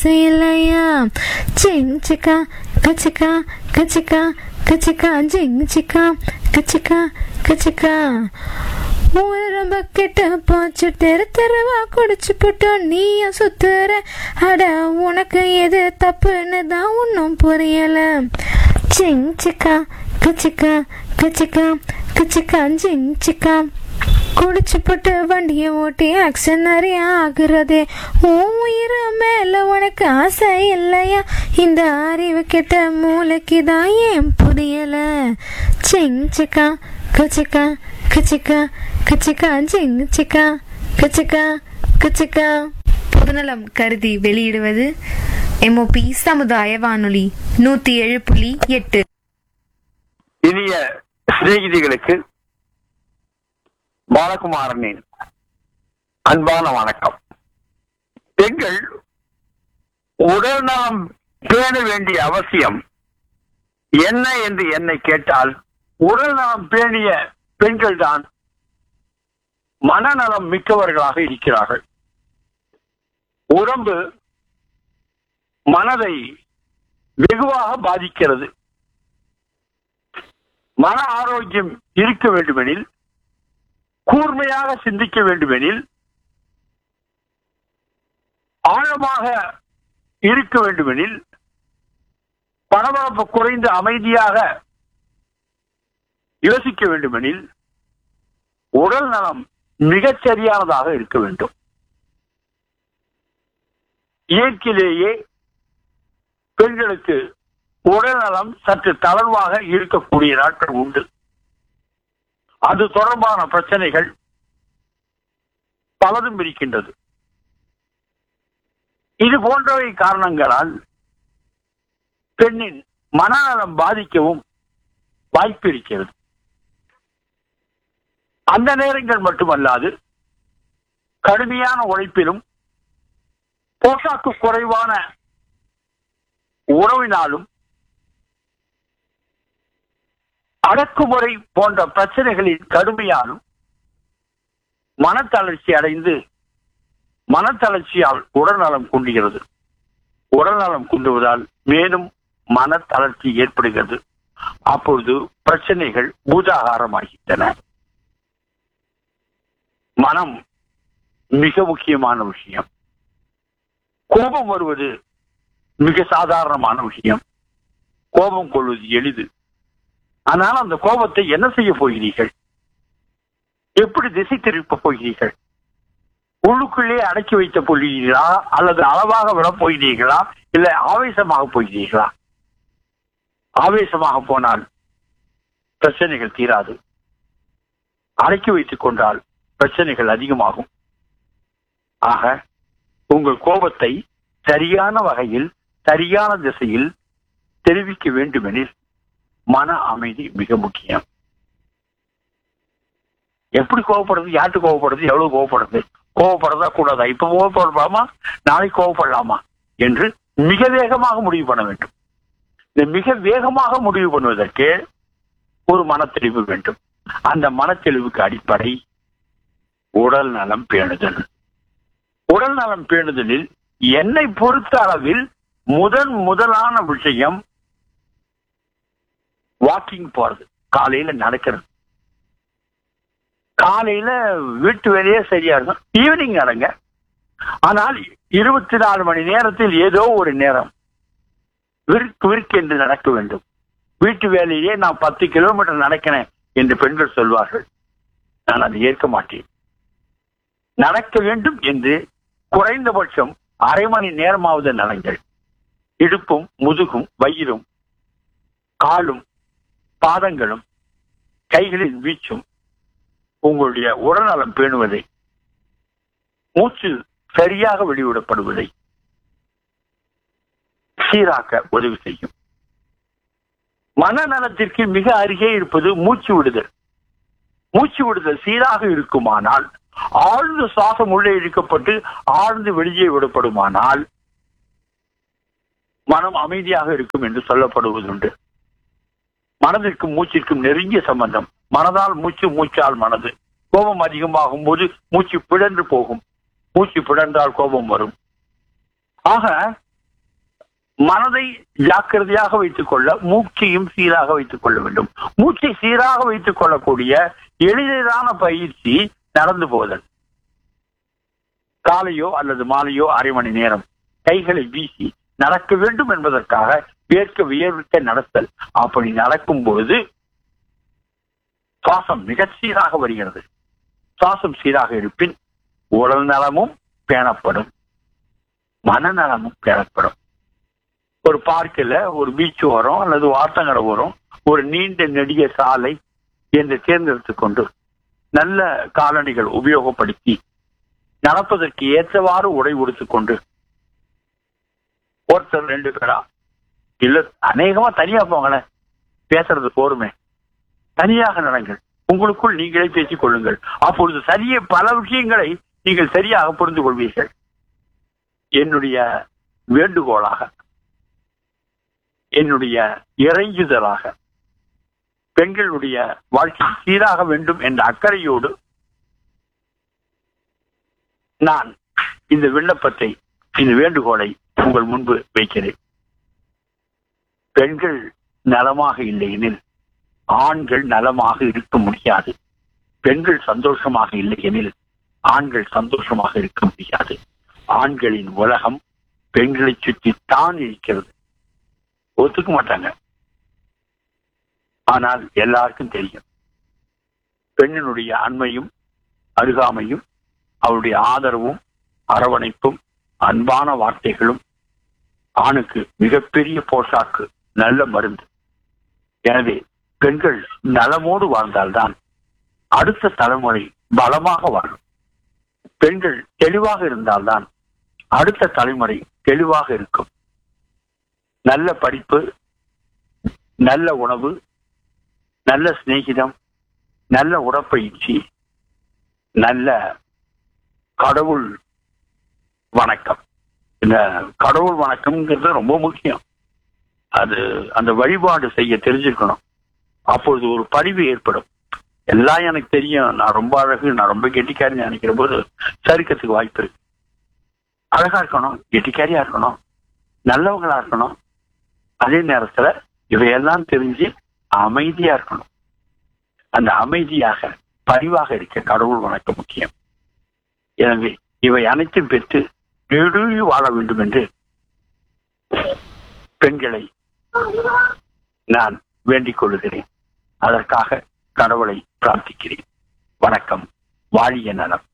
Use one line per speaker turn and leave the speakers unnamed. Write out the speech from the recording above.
ஆசை இல்லையா? சிங் சிக்கா கச்சிக்கா கச்சிக்கா கச்சிக்கா ஜிங் சிக்கா கச்சிக்கா கச்சிக்கா. உடம்ப கெட்ட போச்சு, தெரு தெருவா குடிச்சு போட்டோம் நீயும் சுத்துற. அட உனக்கு எது தப்புன்னு தான் ஒன்னும் புரியல. சிங் சிக்கா கச்சிக்கா கச்சிக்கா கச்சிக்கா ஜிங் சிக்கா. குடிச்சு போட்டு வண்டியை ஓட்டி ஆக்சன் நிறைய ஆகுறதே. உன் உயிர் மேல உனக்கு ஆசை இல்லையா? இந்த அறிவு கெட்ட மூளைக்கு தான் ஏன் புரியல? சிங் சிக்கா கச்சிக்கா கச்சிக்கா கச்சிக்கா ஜிங் சிக்கா கச்சிக்கா கச்சிக்கா. பொதுநலம் கருதி வெளியிடுவது MOP சமுதாய வானொலி 107.8.
இனிய சிநேகிதிகளுக்கு பாலகுமாரனின் அன்பான வணக்கம். பெண்கள் உடல் நலம் பேண வேண்டிய அவசியம் என்ன என்று என்னை கேட்டால், உடல் நலம் பேணிய பெண்கள் தான் மனநலம் மிக்கவர்களாக இருக்கிறார்கள். உடம்பு மனதை வெகுவாக பாதிக்கிறது. மன ஆரோக்கியம் இருக்க வேண்டுமெனில், கூர்மையாக சிந்திக்க வேண்டுமெனில், ஆழமாக இருக்க வேண்டுமெனில், பரபரப்பு குறைந்து அமைதியாக யோசிக்க வேண்டுமெனில், உடல் நலம் மிகச் சரியானதாக இருக்க வேண்டும். இயற்கையிலேயே பெண்களுக்கு உடல் நலம் சற்று தளர்வாக இருக்கக்கூடிய நாட்கள் உண்டு. அது தொடர்பான பிரச்சனைகள் பலதும் இருக்கின்றது. இது போன்றவை காரணங்களால் பெண்ணின் மனநலம் பாதிக்கவும் வாய்ப்பு இருக்கிறது. அந்த நேரங்கள் மட்டுமல்லாது, கடுமையான உழைப்பிலும் போஷாக்கு குறைவான உறவினாலும் அடக்குமுறை போன்ற பிரச்சனைகளின் கடுமையாலும் மனத்தளர்ச்சி அடைந்து மனத்தளர்ச்சியால் உடல்நலம் குன்றுகிறது. உடல்நலம் குன்றுவதால் மேலும் மனத்தளர்ச்சி ஏற்படுகிறது. அப்பொழுது பிரச்சனைகள் பூதாகாரமாகின்றன. மனம் மிக முக்கியமான விஷயம். கோபம் வருவது மிக சாதாரணமான விஷயம். கோபம் கொள்வது எளிது. ஆனால் அந்த கோபத்தை என்ன செய்ய போகிறீர்கள்? எப்படி திசை திருப்ப போகிறீர்கள்? உள்ளுக்குள்ளே அடக்கி வைத்த போகிறீர்களா, அல்லது அளவாக விடப் போகிறீர்களா, இல்லை ஆவேசமாக போகிறீர்களா? ஆவேசமாக போனால் பிரச்சனைகள் தீராது. அடக்கி வைத்துக் கொண்டால் பிரச்சனைகள் அதிகமாகும். ஆக உங்கள் கோபத்தை சரியான வகையில் சரியான திசையில் தெரிவிக்க வேண்டுமெனில் மன அமைதி மிக முக்கியம். எப்படி கோவப்படுறது, யாருக்கு கோவப்படுறது, எவ்வளவு கோவப்படுறது, கோவப்படுறதா கூடாதா, இப்ப கோவப்படலாமா, நாளைக்கு கோவப்படலாமா என்று மிக வேகமாக முடிவு பண்ண வேண்டும். இந்த மிக வேகமாக முடிவு பண்ணுவதற்கு ஒரு மனத்தெளிவு வேண்டும். அந்த மனத்தெளிவுக்கு அடிப்படை உடல் நலம் பேணுதல். உடல் நலம் பேணுதலில் என்னை பொறுத்த அளவில் முதலான விஷயம் வாக்கிங் போறது, காலையில நடக்கிறது. காலையில வீட்டு வேலையே சரியா இருக்கும், ஈவினிங் நடங்க. ஆனால் 24 மணி நேரத்தில் ஏதோ ஒரு நேரம் விற்கு என்று நடக்க வேண்டும். வீட்டு வேலையே நான் 10 கிலோமீட்டர் நடக்கிறேன் என்று பெண்கள் சொல்வார்கள். நான் அதை ஏற்க மாட்டேன். நடக்க வேண்டும் என்று குறைந்தபட்சம் அரை மணி நேரமாவது நடங்கள். இடுப்பும் முதுகும் வயிறும் காலும் பாதங்களும் கைகளின் வீச்சும் உங்களுடைய உடல்நலம் பேணுவதை, மூச்சு சரியாக வெளிவிடப்படுவதை சீராக்க உதவி செய்யும். மனநலத்திற்கு மிக அருகே இருப்பது மூச்சு விடுதல். மூச்சு விடுதல் சீராக இருக்குமானால், ஆழ்ந்த சுவாசம் உள்ளே இழுக்கப்பட்டு ஆழ்ந்து வெளியே விடப்படுமானால் மனம் அமைதியாக இருக்கும் என்று சொல்லப்படுவதுண்டு. மனதிற்கும் மூச்சிற்கும் நெருங்கிய சம்பந்தம். மனதால் மூச்சு, மூச்சால் மனது. கோபம் அதிகமாகும் போது மூச்சு பிழன்று போகும். மூச்சு பிழந்தால் கோபம் வரும். ஆக மனதை ஜாக்கிரதையாக வைத்துக் கொள்ள மூச்சையும் சீராக வைத்துக் கொள்ள வேண்டும். மூச்சை சீராக வைத்துக் கொள்ளக்கூடிய எளிதான பயிற்சி நடந்து போதல். காலையோ அல்லது மாலையோ அரை மணி நேரம் கைகளை வீசி நடக்க வேண்டும் என்பதற்காக வியர்க்க நடத்தல். அப்படி நடக்கும் பொழுது சுவாசம் மிக சீராக வருகிறது. சுவாசம் சீராக இருப்பின் உடல் நலமும் பேணப்படும், மனநலமும் பேணப்படும். ஒரு பார்க்கில், ஒரு பீச் ஓரம் அல்லது வார்த்தங்கரை ஓரம் ஒரு நீண்ட நெடிய சாலை என்று தேர்ந்தெடுத்துக் கொண்டு நல்ல காலணிகள் உபயோகப்படுத்தி நடப்பதற்கு ஏற்றவாறு உடை உடுத்துக் கொண்டு ஒருத்தர் 2 பேரா இல்ல அநேகமா தனியா போங்களேன், பேசுறது போருமே, தனியாக நடங்கள், உங்களுக்குள் நீங்களே பேசிக் கொள்ளுங்கள். அப்பொழுது பல விஷயங்களை நீங்கள் சரியாக புரிந்து கொள்வீர்கள். என்னுடைய வேண்டுகோளாக, என்னுடைய இறைஞ்சுதலாக, பெண்களுடைய வாழ்க்கை சீராக வேண்டும் என்ற அக்கறையோடு நான் இந்த விண்ணப்பத்தை, இந்த வேண்டுகோளை உங்கள் முன்பு வைக்கிறேன். பெண்கள் நலமாக இல்லை எனில் ஆண்கள் நலமாக இருக்க முடியாது. பெண்கள் சந்தோஷமாக இல்லை எனில் ஆண்கள் சந்தோஷமாக இருக்க முடியாது. ஆண்களின் உலகம் பெண்களை சுற்றித்தான் இருக்கிறது. ஒத்துக்க மாட்டாங்க, ஆனால் எல்லாருக்கும் தெரியும். பெண்ணினுடைய அண்மையும் அருகாமையும் அவருடைய ஆதரவும் அரவணைப்பும் அன்பான வார்த்தைகளும் ஆணுக்கு மிகப்பெரிய போஷாக்கு, நல்ல மருந்து. எனவே பெண்கள் நலமோடு வாழ்ந்தால்தான் அடுத்த தலைமுறை பலமாக வாழும். பெண்கள் தெளிவாக இருந்தால்தான் அடுத்த தலைமுறை தெளிவாக இருக்கும். நல்ல படிப்பு, நல்ல உணவு, நல்ல சிநேகிதம், நல்ல உடற்பயிற்சி, நல்ல கடவுள் வணக்கம். இந்த கடவுள் வணக்கம்ங்கிறது ரொம்ப முக்கியம். அது அந்த வழிபாடு செய்ய தெரிஞ்சுக்கணும். அப்பொழுது ஒரு பரிவு ஏற்படும். எல்லாம் எனக்கு தெரியும், நான் ரொம்ப அழகு, நான் ரொம்ப கெட்டிக்காரின்னு நினைக்கிற போது சறுக்கிறதுக்கு வாய்ப்பு இருக்கு. அழகா இருக்கணும், கெட்டிக்காரியா இருக்கணும், நல்லவங்களா இருக்கணும். அதே நேரத்துல இவையெல்லாம் தெரிஞ்சு அமைதியா இருக்கணும். அந்த அமைதியாக பரிவாக இருக்க கடவுள் வணக்கம் முக்கியம். எனவே இவை அனைத்தும் பெற்று நெடுழி வாழ வேண்டும் என்று பெண்களை நான் வேண்டிக் கொள்கிறேன். அதற்காக கடவுளை பிரார்த்திக்கிறேன். வணக்கம். வாழிய நலம்.